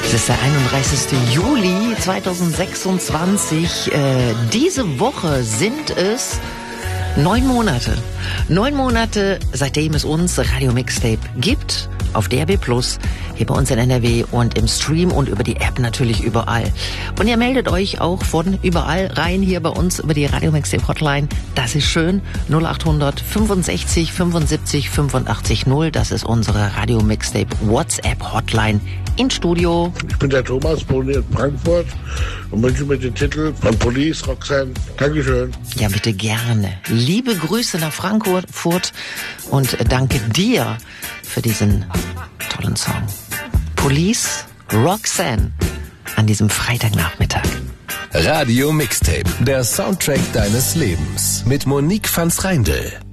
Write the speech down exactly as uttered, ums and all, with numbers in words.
Es ist der einunddreißigste Juli zweitausendsechsundzwanzig. Äh, diese Woche sind es neun Monate. Neun Monate, seitdem es uns Radio Mixtape gibt. Auf D A B Plus, hier bei uns in N R W und im Stream und über die App natürlich überall. Und ihr meldet euch auch von überall rein hier bei uns über die Radio Mixtape Hotline. Das ist schön. null achthundert fünfundsechzig fünfundsiebzig fünfundachtzig null. Das ist unsere Radio Mixtape WhatsApp Hotline in Studio. Ich bin der Thomas, wohne in Frankfurt und wünsche mir den Titel von Police, Roxanne. Dankeschön. Ja, bitte gerne. Liebe Grüße nach Frankfurt und danke dir für diesen tollen Song. Police, Roxanne an diesem Freitagnachmittag. Radio Mixtape, der Soundtrack deines Lebens mit Monique van Schreindel.